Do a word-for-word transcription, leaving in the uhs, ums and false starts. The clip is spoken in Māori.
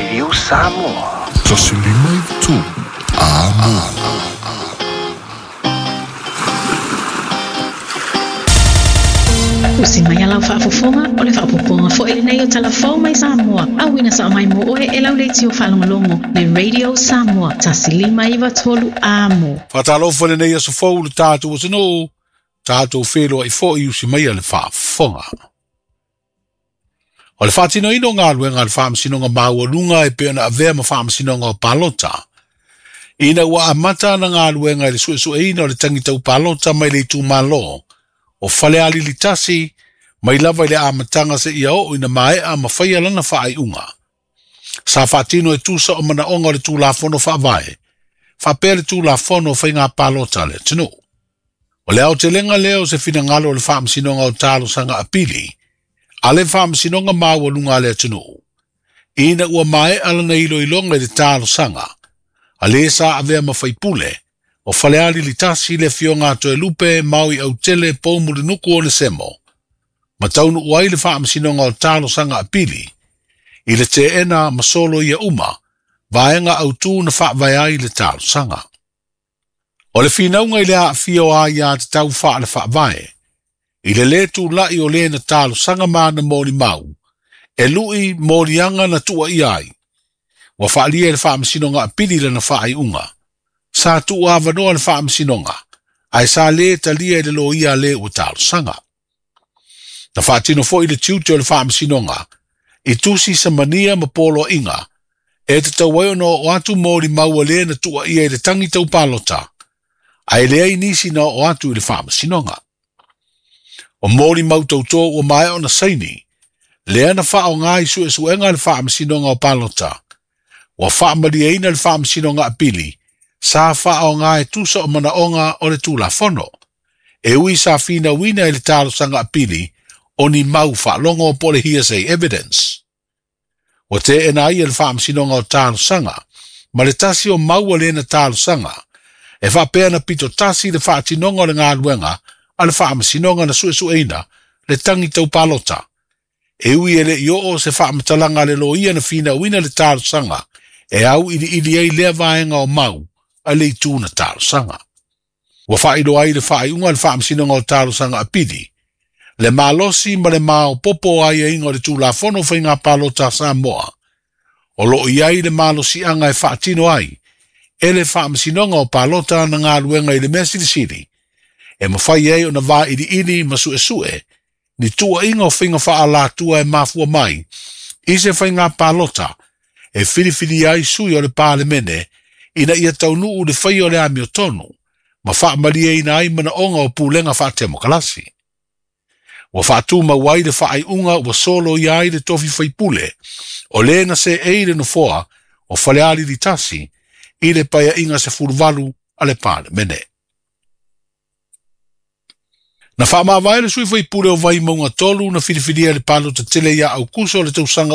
Radio Samoa. Tasilima i tu. Amo. Usi mai alau whaafofonga, o le whaapoponga fo ele nei o talafou mai Samoa. Awina sa mai mo oe e lau leiti o whalongolongo le Radio Samoa. Tasilima iwa tolu amo. Whatalofo le nei aso fau le tātou o tino, tātou whelo i fo i usi mai a le whaafonga. O le whaatino ino ngā luenga le whaamsinonga maua lunga e peona a vea ma whaamsinonga o palota. Ina ua amata na ngā luenga i le sue sue ino le tangitau palota mai le tu malo. O whale ali li tasi, mai lava i le amatanga se ia o ina mae a mawhaia lana whaai unga. Sa whaatino e tusa o mana onga le tū la fono whaavae. Whapea le tū la fono whai ngā palota le tino. O le au te lenga leo se whina ngalo le whaamsinonga o tālo sanga apili. A le whaamsinonga maua lunga le tino. Ina ua mae ala na ilo ilonga i le tālo sanga. A le sa avea mawhaipule. O whaleari li tasi le fionga to e lupe maui au tele poumu le nuku o le semo. Ma taunu uai le whaamsinonga o tālo sanga apili. I le te ena masolo ia uma, vaenga au tū na whaavai le tālo sanga. O le whinaunga i le a fio a ia te tau wha le whaavae. I le le tū lai o le na tālo sanga mana mōni mau. E lui mōni anga na tua i ai. Wa whaalia le whaamsinonga apili le na whaai unga. Sa tu ava noa le whaamsinonga, ai sa le talia i le lo ia le o tālo sanga. Na whaatino fo i le tiutio le whaamsinonga, i tusi sa mania ma polo inga, e te tawai no o atu mōri maua le na tua ia i le tangi tau palota, ai le ai nisi na o atu i le whaamsinonga. O mōri mau tauto o mai o na saini, le ana whao ngai su e suenga le whaamsinonga o palota, o whaamari eina le whaamsinonga apili, sa whao ngā e tusa o mana onga o le tūla fono. E ui sa whina wina i le tālo sanga apili o ni mau whaalongo o pole hearsay evidence. O te ena ia le whaamsinonga o tālo sanga, ma le tasi o maua le na tālo sanga, e whapea na pito tasi le whaatinonga o le ngā luenga a le whaamsinonga na sue sueina le tangi tau palota. E ui ele i o se whaamatalanga le loia na whina wina le tālo sanga, e au ili ili ei lea vaenga o mau, a le tūna tālo sanga. Wa whairo ai le whai unga le whaamsinonga o tālo sanga apidi. Le malosi ma le mao popo ai e ingo le tūla fono whai ngā palota Samoa. O lo i ai le malosi anga e whaatino ai. E le whaamsinonga o palota na ngā luenga i le Mesiri City. E ma whai ei o na wā iri iri ma sue sue. Ni tua inga o whinga wha ala tua e mafua mai. I se whai ngā palota. E whiriwhiri ai sui o le pālemene. Ina ia taunu u le whai o le ami o tonu, ma wha maria ina ai mana onga o pūlenga wha temo kalasi. Wa wha tū ma wai le wha ai unga wa solo i ai le tofi whai pule, o le na se eire no foa o whaleari li tasi, i le paia inga se furuvalu a le pāne mene. Na wha maa vai le sui whai pule o vai maunga tolu na whiriwhiria le palo te tele ia au kuso le tausanga